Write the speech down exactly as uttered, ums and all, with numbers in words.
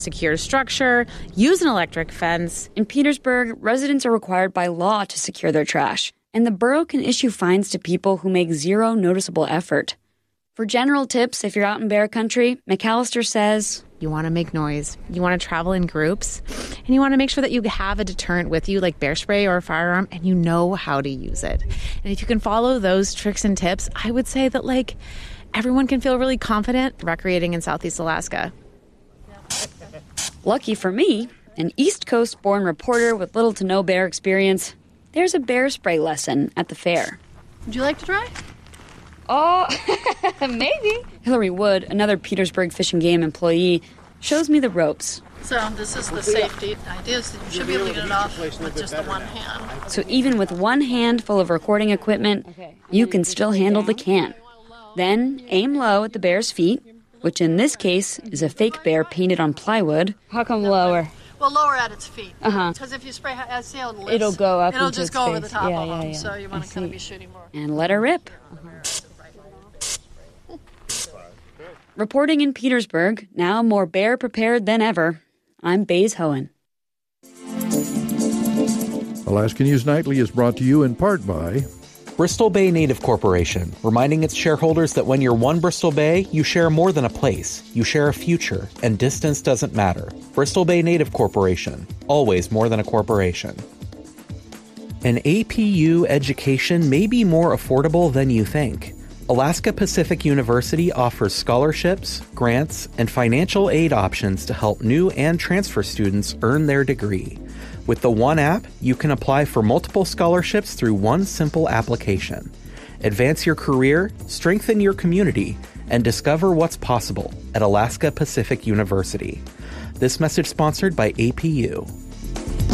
secure structure, use an electric fence. In Petersburg, residents are required by law to secure their trash, and the borough can issue fines to people who make zero noticeable effort. For general tips, if you're out in bear country, McAllister says, you want to make noise, you want to travel in groups, and you want to make sure that you have a deterrent with you, like bear spray or a firearm, and you know how to use it. And if you can follow those tricks and tips, I would say that, like, everyone can feel really confident recreating in Southeast Alaska. Lucky for me, an East Coast-born reporter with little to no bear experience, there's a bear spray lesson at the fair. Would you like to try? Oh, maybe. Hillary Wood, another Petersburg Fish and Game employee, shows me the ropes. So this is the safety idea, is that you should be able to get it off with just the one hand. So even with one hand full of recording equipment, you can still handle the can. Then aim low at the bear's feet, which in this case is a fake bear painted on plywood. How come lower? Well, lower at its feet. Uh-huh. Because if you spray, I see how it lifts. It'll go up It'll into just its go face. over the top yeah, of yeah, them, yeah. so you want to kind of be shooting more. And let her rip. Reporting in Petersburg, now more bear prepared than ever, I'm Baze Hohen. Alaska News Nightly is brought to you in part by Bristol Bay Native Corporation, reminding its shareholders that when you're one Bristol Bay, you share more than a place. You share a future, and distance doesn't matter. Bristol Bay Native Corporation, always more than a corporation. An A P U education may be more affordable than you think. Alaska Pacific University offers scholarships, grants, and financial aid options to help new and transfer students earn their degree. With the One app, you can apply for multiple scholarships through one simple application. Advance your career, strengthen your community, and discover what's possible at Alaska Pacific University. This message sponsored by A P U.